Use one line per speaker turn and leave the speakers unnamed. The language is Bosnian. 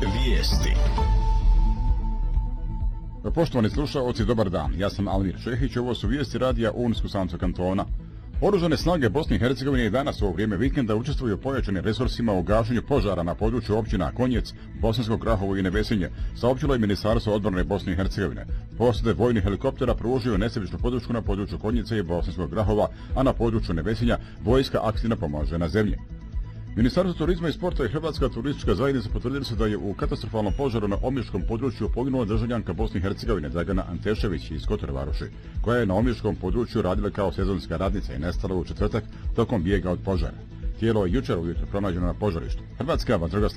Vijesti.
Poštovani slušaoci, dobar dan. Ja sam Almir Šehić, ovo su vijesti radija Unsko-Sanskog kantona. Oružane snage Bosne i Hercegovine i danas u ovo vrijeme vikenda učestvuju u pojačanim resursima u gašenju požara na području općina Konjec, Bosansko Grahovo i Nevesinje, saopćilo je Ministarstvo odbrane Bosne i Hercegovine. Posade vojnih helikoptera pružuju nesebičnu podršku na području Konjice i Bosanskog Grahova, a na području Nevesinja vojska aktivno pomaže na zemlji. Ministarstvo turizma i sporta i Hrvatska turistička zajednica potvrdili su da je u katastrofalnom požaru na omiškom području poginula državljanka Bosne i Hercegovine Dragana Antešević iz Kotor Varoši, koja je na omiškom području radila kao sezonska radnica i nestala u četvrtak tokom bijega od požara. Tijelo je jučer ujutro pronađeno na požarištu. Hrvatska vatrogasna